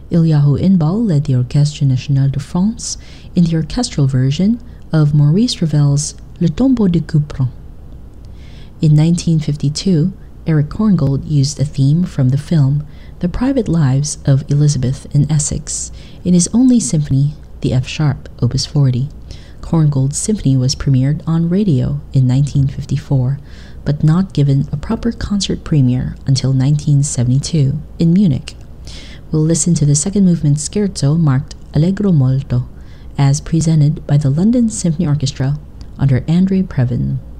Eliahu Inbal led the Orchestre Nationale de France in the orchestral version of Maurice Ravel's Le Tombeau de Couperin. In 1952, Eric Korngold used a theme from the film The Private Lives of Elizabeth in Essex in his only symphony, the F-sharp, Opus 40. Korngold's symphony was premiered on radio in 1954, but not given a proper concert premiere until 1972 in Munich. We'll listen to the second movement scherzo marked Allegro molto, as presented by the London Symphony Orchestra under Andre Previn.